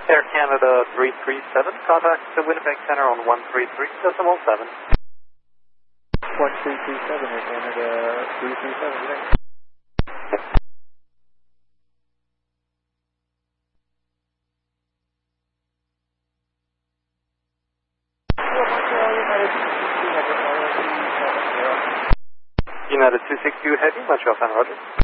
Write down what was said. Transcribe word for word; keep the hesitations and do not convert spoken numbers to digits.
Air Canada three three seven, contact the Winnipeg Center on one three three decimal seven. one three three seven, Air Canada three three seven, thanks. United two six two Heavy, Montreal San Roger.